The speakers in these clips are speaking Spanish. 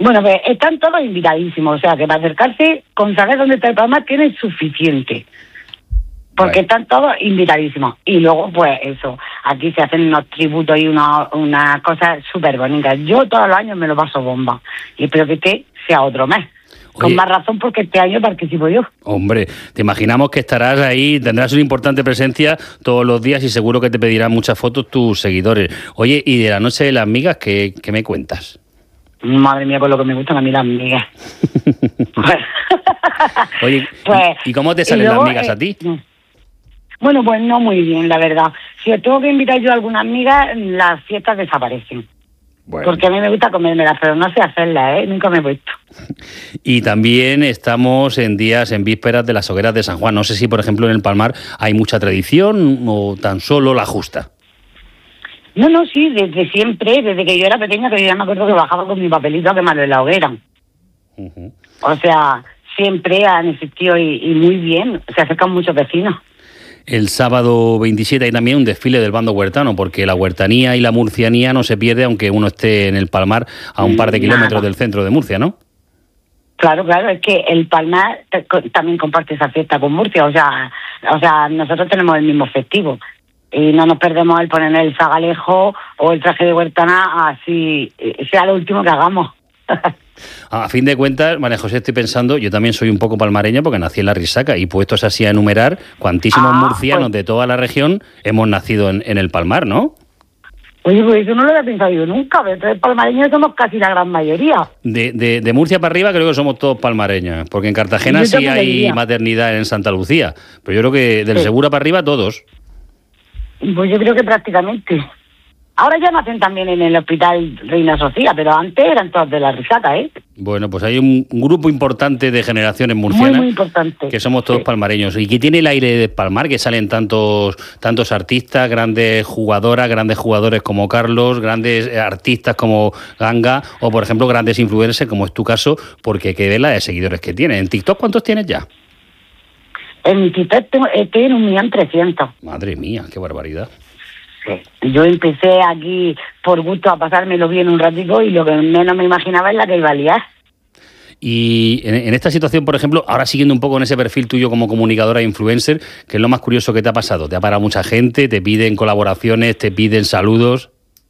Bueno, pues están todos invitadísimos, o sea, que para acercarse, con saber dónde está el Palmar, tienen suficiente. Porque están todos invitadísimos. Y luego, pues eso, aquí se hacen unos tributos y unas cosas súper bonitas. Yo todos los años me lo paso bomba. Y espero que este sea otro mes. Oye, con más razón porque este año participo yo. Hombre, te imaginamos que estarás ahí, tendrás una importante presencia todos los días y seguro que te pedirán muchas fotos tus seguidores. Oye, y de la noche de las migas, ¿qué me cuentas? Madre mía, con lo que me gustan a mí las migas. Oye, pues, ¿y cómo te salen luego, las migas a ti? Bueno, pues no muy bien, la verdad. Si os tengo que invitar yo a algunas migas, las fiestas desaparecen. Bueno. Porque a mí me gusta comérmelas, pero no sé hacerlas, nunca me he puesto. Y también estamos en vísperas de las hogueras de San Juan. No sé si, por ejemplo, en el Palmar hay mucha tradición o tan solo la justa. No, sí, desde siempre, desde que yo era pequeña, que yo ya me acuerdo que bajaba con mi papelito a quemarlo en la hoguera. O sea, siempre han existido y muy bien, se acercan muchos vecinos. El sábado 27 hay también un desfile del bando huertano, porque la huertanía y la murcianía no se pierde aunque uno esté en el Palmar a un par de kilómetros del centro de Murcia, ¿no? Claro, es que el Palmar también comparte esa fiesta con Murcia, o sea, nosotros tenemos el mismo festivo y no nos perdemos el poner el zagalejo o el traje de huertana, así sea lo último que hagamos. A fin de cuentas, María José, estoy pensando, yo también soy un poco palmareña porque nací en la Risaca y puestos así a enumerar, cuantísimos murcianos de toda la región hemos nacido en el Palmar, ¿no? Oye, pues eso no lo había pensado yo nunca, pero entre palmareños somos casi la gran mayoría. De Murcia para arriba creo que somos todos palmareñas, porque en Cartagena sí hay maternidad en Santa Lucía, pero yo creo que del Segura para arriba todos. Pues yo creo que prácticamente. Ahora ya nacen también en el Hospital Reina Sofía, pero antes eran todos de la Risaca, Bueno, pues hay un grupo importante de generaciones murcianas muy importante, que somos todos palmareños y que tiene el aire de Palmar, que salen tantos artistas, grandes jugadoras, grandes jugadores como Carlos, grandes artistas como Ganga o, por ejemplo, grandes influencers como es tu caso, porque qué vela de seguidores que tienes. ¿En TikTok cuántos tienes ya? En TikTok estoy en 1.300.000. Madre mía, qué barbaridad. Sí. Yo empecé aquí por gusto a pasármelo bien un ratico y lo que menos me imaginaba es la que iba a liar. Y en esta situación, por ejemplo, ahora siguiendo un poco en ese perfil tuyo como comunicadora e influencer, ¿qué es lo más curioso que te ha pasado? ¿Te ha parado mucha gente? ¿Te piden colaboraciones? ¿Te piden saludos?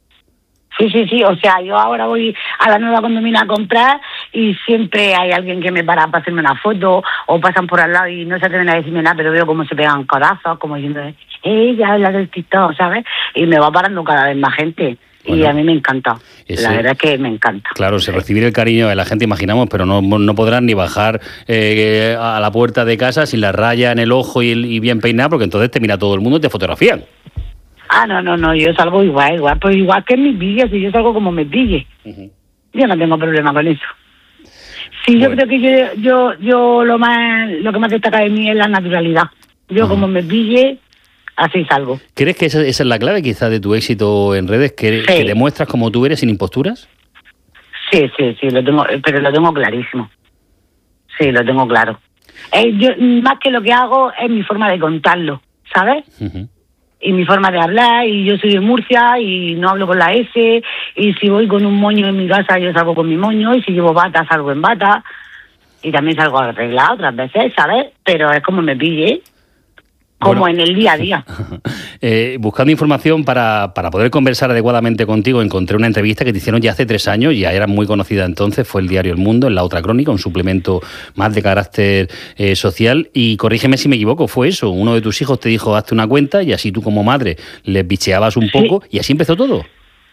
Sí, o sea, yo ahora voy a la nueva condomina a comprar y siempre hay alguien que me para hacerme una foto o pasan por al lado y no se atreven a decirme nada, pero veo cómo se pegan codazos, como diciendo, ella habla del TikTok, ¿sabes? Y me va parando cada vez más gente. Bueno, y a mí me encanta, la verdad es que me encanta. Claro, recibir el cariño de la gente, imaginamos, pero no podrán ni bajar a la puerta de casa sin la raya en el ojo y bien peinada, porque entonces te mira todo el mundo y te fotografían. No, yo salgo igual, pues igual que en mis vídeos, y yo salgo como me pille. Yo no tengo problema con eso. Sí, yo creo que yo lo que más destaca de mí es la naturalidad. Yo como me pille, así salgo. ¿Crees que esa es la clave quizás de tu éxito en redes? ¿Que te muestras como tú eres sin imposturas? Sí, lo tengo, pero lo tengo clarísimo. Sí, lo tengo claro. Yo más que lo que hago es mi forma de contarlo, ¿sabes? Y mi forma de hablar, y yo soy de Murcia y no hablo con la S, y si voy con un moño en mi casa yo salgo con mi moño, y si llevo bata salgo en bata, y también salgo arreglada otras veces, ¿sabes? Pero es como me pille, como en el día a día. Buscando información para poder conversar adecuadamente contigo, encontré una entrevista que te hicieron ya hace 3 años, ya era muy conocida entonces, fue el diario El Mundo, en La Otra Crónica, un suplemento más de carácter social, y corrígeme si me equivoco, fue eso, uno de tus hijos te dijo, hazte una cuenta, y así tú como madre les bicheabas un poco, y así empezó todo.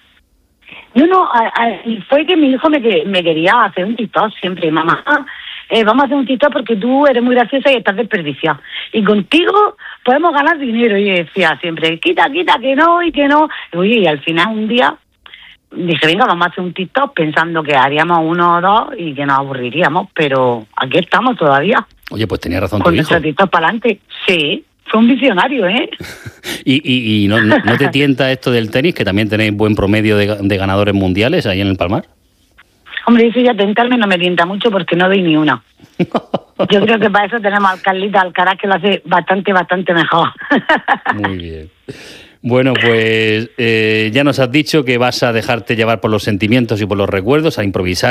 Fue que mi hijo me quería hacer un TikTok siempre, mamá, vamos a hacer un TikTok porque tú eres muy graciosa y estás desperdiciada. Y contigo podemos ganar dinero. Y yo decía siempre, quita, que no, y que no. Y al final un día dije, venga, vamos a hacer un TikTok pensando que haríamos 1 o 2 y que nos aburriríamos, pero aquí estamos todavía. Oye, pues tenía razón con tu hijo. Con nuestro TikTok para adelante. Sí. Fue un visionario, ¿Y no te tienta esto del tenis, que también tenéis buen promedio de ganadores mundiales ahí en el Palmar? Hombre, eso ya tentarme no me tienta mucho porque no doy ni una. Yo creo que para eso tenemos al Carlita Alcaraz, que lo hace bastante mejor. Muy bien. Bueno, pues ya nos has dicho que vas a dejarte llevar por los sentimientos y por los recuerdos, a improvisar